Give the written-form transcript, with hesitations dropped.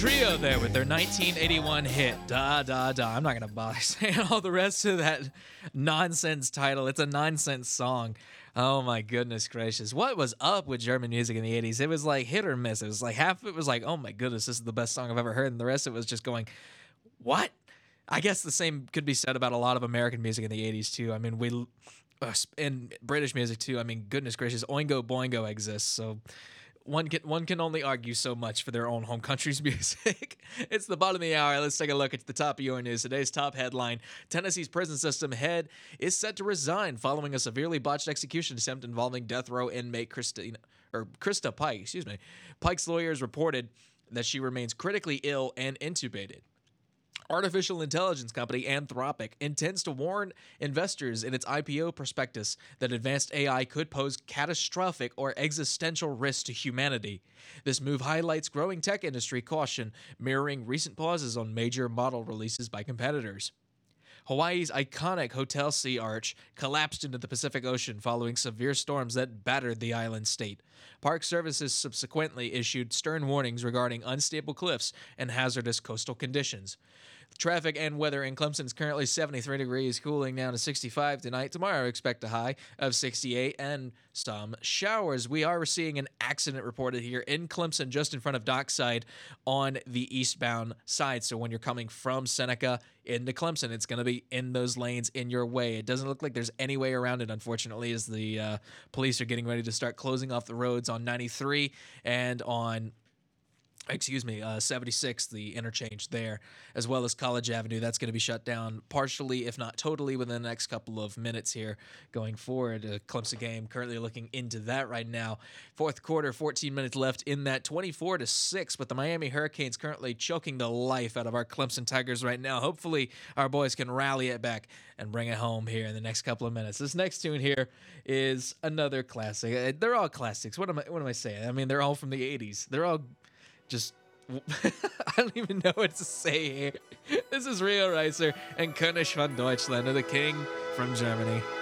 Trio there with their 1981 hit, Da Da Da. I'm not going to bother saying all the rest of that nonsense title. It's a nonsense song. Oh my goodness gracious. What was up with German music in the 80s? It was like hit or miss. It was like half of it was like, oh my goodness, this is the best song I've ever heard. And the rest of it was just going, what? I guess the same could be said about a lot of American music in the 80s too. I mean, and British music too. I mean, goodness gracious, Oingo Boingo exists. So one can only argue so much for their own home country's music. It's the bottom of the hour. Let's take a look at the top of your news. Today's top headline: Tennessee's prison system head is set to resign following a severely botched execution attempt involving death row inmate Krista Pike. Excuse me. Pike's lawyers reported that she remains critically ill and intubated. Artificial intelligence company Anthropic intends to warn investors in its IPO prospectus that advanced AI could pose catastrophic or existential risk to humanity. This move highlights growing tech industry caution, mirroring recent pauses on major model releases by competitors. Hawaii's iconic Hotel Sea Arch collapsed into the Pacific Ocean following severe storms that battered the island state. Park Services subsequently issued stern warnings regarding unstable cliffs and hazardous coastal conditions. Traffic and weather in Clemson is currently 73 degrees, cooling down to 65 tonight. Tomorrow, expect a high of 68 and some showers. We are seeing an accident reported here in Clemson, just in front of Dockside on the eastbound side. So when you're coming from Seneca into Clemson, it's going to be in those lanes in your way. It doesn't look like there's any way around it, unfortunately, as the police are getting ready to start closing off the roads on 93 and on 76, the interchange there, as well as College Avenue. That's going to be shut down partially, if not totally, within the next couple of minutes here going forward. A Clemson game currently looking into that right now. Fourth quarter, 14 minutes left in that, 24-6, but the Miami Hurricanes currently choking the life out of our Clemson Tigers right now. Hopefully our boys can rally it back and bring it home here in the next couple of minutes. This next tune here is another classic. They're all classics. What am I saying? I mean, they're all from the 80s. They're all just I don't even know what to say here. This is Rio Reiser and König von Deutschland, or the King from Germany.